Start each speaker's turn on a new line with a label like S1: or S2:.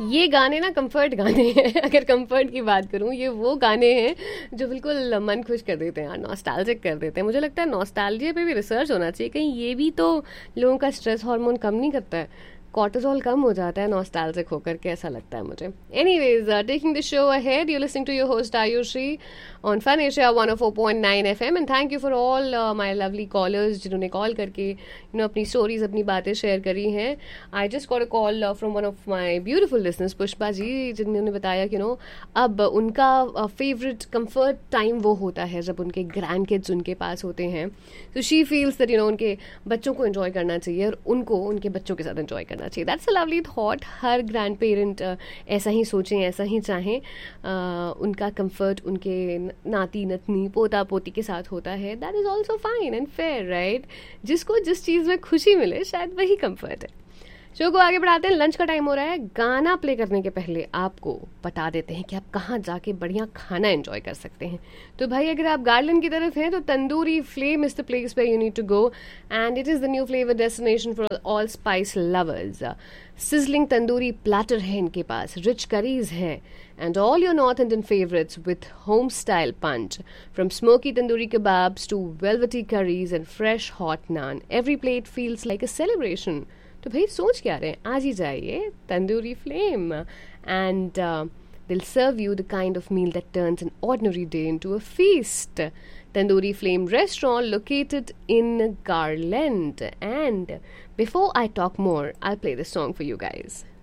S1: ये गाने ना कंफर्ट गाने हैं। अगर कंफर्ट की बात करूँ, ये वो गाने हैं जो बिल्कुल मन खुश कर देते हैं यार, नॉस्टैल्जिक कर देते हैं। मुझे लगता है नॉस्टैल्जिया पे भी रिसर्च होना चाहिए, कहीं ये भी तो लोगों का स्ट्रेस हार्मोन कम नहीं करता है। कॉर्टिसोल कम हो जाता है नॉस्टैल्जिक होकर के, ऐसा लगता है मुझे। Anyways, taking the show ahead, you listening to your host Ayushree on fun Asia 104.9 FM, and thank you for all my lovely callers जिन्होंने कॉल करके अपनी स्टोरीज, अपनी बातें शेयर करी हैं। I just got a call from one of my beautiful listeners, Pushpa ji, जिन्होंने बताया कि अब उनका फेवरेट कंफर्ट टाइम वो होता है जब उनके ग्रैंड किड्स उनके पास होते हैं। तो शी फील्स दैट उनके बच्चों को एंजॉय करना चाहिए और उनको उनके बच्चों के साथ एंजॉय करना चाहिए। That's a lovely thought. Her grand parent ऐसा ही सोचें, ऐसा ही चाहें। उनका कंफर्ट उनके नाती नतनी पोता पोती के साथ होता है। That is also fine and fair, right? जिसको जिस चीज़ में खुशी मिले शायद वही कंफर्ट है। शो को आगे बढ़ाते हैं, लंच का टाइम हो रहा है। गाना प्ले करने के पहले आपको बता देते हैं कि आप कहाँ जाके बढ़िया खाना एंजॉय कर सकते हैं। तो भाई, अगर आप गार्डन की तरफ हैं तो tandoori flame is the place where you need to go, and it is the new flavour destination for all spice lovers. Sizzling tandoori platter है इनके पास, रिच करीज हैं, and all your North Indian favorites with home style punch. From smoky tandoori kebabs to velvety curries and fresh hot naan, every plate feels like a celebration. तो भाई सोच क्या रहे हैं, आज ही जाइए tandoori flame, and they'll serve you the kind of meal that turns an ordinary day into a feast. Tandoori Flame restaurant located in Garland. And before I talk more, I'll play this song for you guys.